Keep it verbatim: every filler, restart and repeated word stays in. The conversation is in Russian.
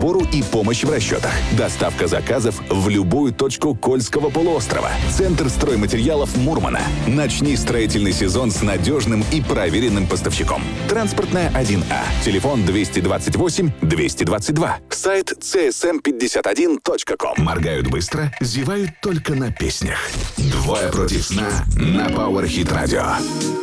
опору и помощь в расчетах. Доставка заказов в любую точку Кольского полуострова. Центр стройматериалов Мурмана. Начни строительный сезон с надежным и проверенным поставщиком. Транспортная один А. Телефон двести двадцать восемь двести двадцать два. Сайт си эс эм пятьдесят один точка ком. Моргают быстро, зевают только на песнях. Двое против сна на Power Hit Radio.